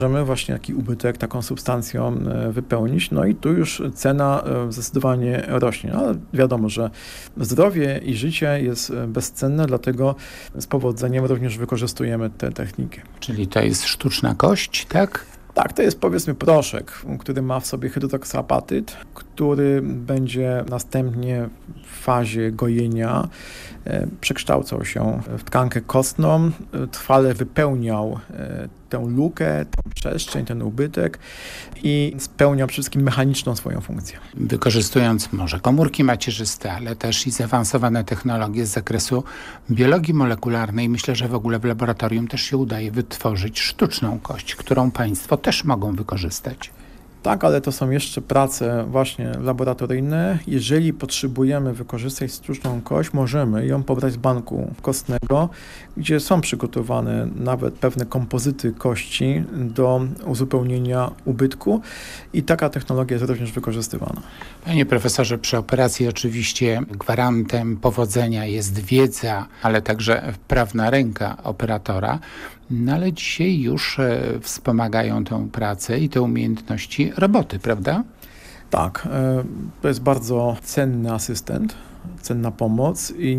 możemy właśnie taki ubytek taką substancją wypełnić, no i tu już cena zdecydowanie rośnie. Ale wiadomo, że zdrowie i życie jest bezcenne, dlatego z powodzeniem również wykorzystujemy tę technikę. Czyli to jest sztuczna kość, tak? Tak, to jest powiedzmy proszek, który ma w sobie hydroksyapatyt, który będzie następnie w fazie gojenia przekształcał się w tkankę kostną, trwale wypełniał tę lukę, tę przestrzeń, ten ubytek i spełniał przede wszystkim mechaniczną swoją funkcję. Wykorzystując może komórki macierzyste, ale też i zaawansowane technologie z zakresu biologii molekularnej, myślę, że w ogóle w laboratorium też się udaje wytworzyć sztuczną kość, którą Państwo też mogą wykorzystać. Tak, ale to są jeszcze prace właśnie laboratoryjne. Jeżeli potrzebujemy wykorzystać sztuczną kość, możemy ją pobrać z banku kostnego, gdzie są przygotowane nawet pewne kompozyty kości do uzupełnienia ubytku i taka technologia jest również wykorzystywana. Panie profesorze, przy operacji oczywiście gwarantem powodzenia jest wiedza, ale także prawna ręka operatora. No ale dzisiaj już wspomagają tę pracę i te umiejętności roboty, prawda? Tak, to jest bardzo cenny asystent, cenna pomoc i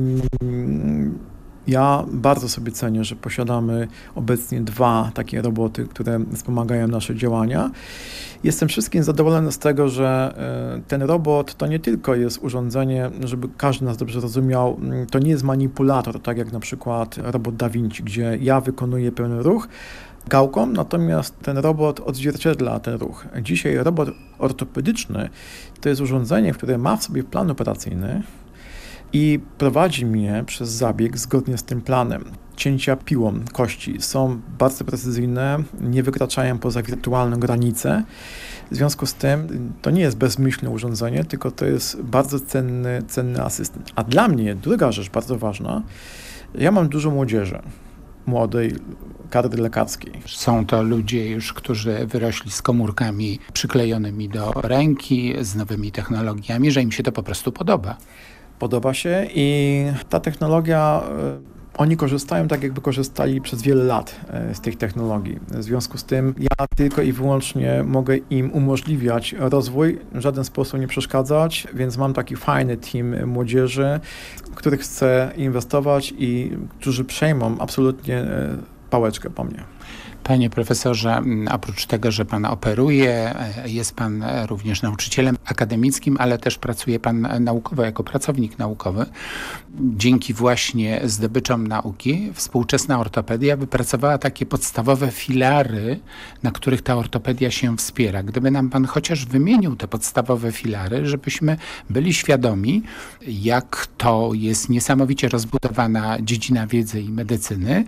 ja bardzo sobie cenię, że posiadamy obecnie 2 takie roboty, które wspomagają nasze działania. Jestem wszystkim zadowolony z tego, że ten robot to nie tylko jest urządzenie, żeby każdy nas dobrze rozumiał, to nie jest manipulator, tak jak na przykład robot Da Vinci, gdzie ja wykonuję pewien ruch gałką, natomiast ten robot odzwierciedla ten ruch. Dzisiaj robot ortopedyczny to jest urządzenie, które ma w sobie plan operacyjny i prowadzi mnie przez zabieg zgodnie z tym planem. Cięcia piłą kości są bardzo precyzyjne, nie wykraczają poza wirtualną granicę. W związku z tym to nie jest bezmyślne urządzenie, tylko to jest bardzo cenny asystent. A dla mnie druga rzecz bardzo ważna, ja mam dużo młodzieży, młodej kadry lekarskiej. Są to ludzie już, którzy wyrośli z komórkami przyklejonymi do ręki, z nowymi technologiami, że im się to po prostu podoba. Podoba się i ta technologia, oni korzystają tak, jakby korzystali przez wiele lat z tych technologii. W związku z tym ja tylko i wyłącznie mogę im umożliwiać rozwój, w żaden sposób nie przeszkadzać, więc mam taki fajny team młodzieży, których chcę inwestować i którzy przejmą absolutnie pałeczkę po mnie. Panie profesorze, oprócz tego, że Pan operuje, jest Pan również nauczycielem akademickim, ale też pracuje Pan naukowo, jako pracownik naukowy. Dzięki właśnie zdobyczom nauki współczesna ortopedia wypracowała takie podstawowe filary, na których ta ortopedia się wspiera. Gdyby nam Pan chociaż wymienił te podstawowe filary, żebyśmy byli świadomi, jak to jest niesamowicie rozbudowana dziedzina wiedzy i medycyny,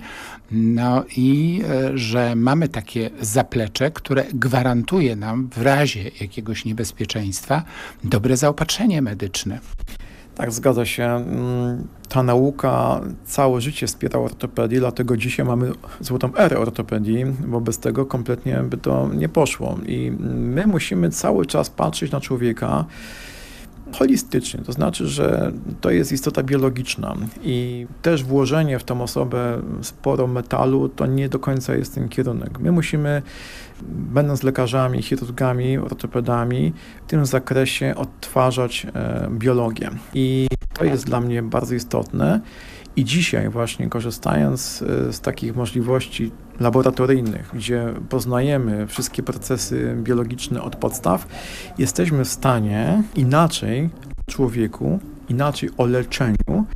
no i że mamy takie zaplecze, które gwarantuje nam w razie jakiegoś niebezpieczeństwa dobre zaopatrzenie medyczne. Tak, zgadza się. Ta nauka całe życie wspierała ortopedię, dlatego dzisiaj mamy złotą erę ortopedii, bo bez tego kompletnie by to nie poszło. I my musimy cały czas patrzeć na człowieka holistycznie, to znaczy, że to jest istota biologiczna i też włożenie w tą osobę sporo metalu to nie do końca jest ten kierunek. My musimy, będąc lekarzami, chirurgami, ortopedami, w tym zakresie odtwarzać biologię i to jest dla mnie bardzo istotne. I dzisiaj właśnie korzystając z takich możliwości laboratoryjnych, gdzie poznajemy wszystkie procesy biologiczne od podstaw, jesteśmy w stanie inaczej o człowieku, inaczej o leczeniu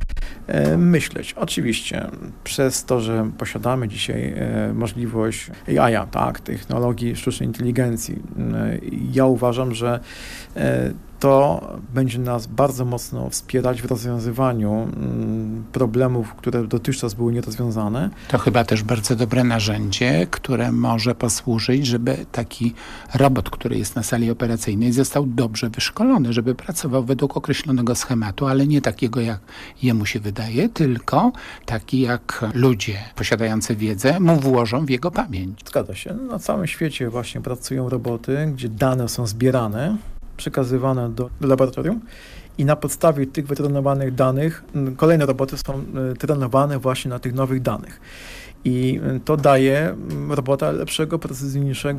myśleć. Oczywiście przez to, że posiadamy dzisiaj możliwość AI, tak, technologii sztucznej inteligencji, ja uważam, że to będzie nas bardzo mocno wspierać w rozwiązywaniu problemów, które dotychczas były nierozwiązane. To chyba też bardzo dobre narzędzie, które może posłużyć, żeby taki robot, który jest na sali operacyjnej, został dobrze wyszkolony, żeby pracował według określonego schematu, ale nie takiego, jak jemu się wydaje, tylko taki, jak ludzie posiadający wiedzę mu włożą w jego pamięć. Zgadza się. Na całym świecie właśnie pracują roboty, gdzie dane są zbierane, przekazywane do laboratorium i na podstawie tych wytrenowanych danych kolejne roboty są trenowane właśnie na tych nowych danych. I to daje robota lepszego, precyzyjniejszego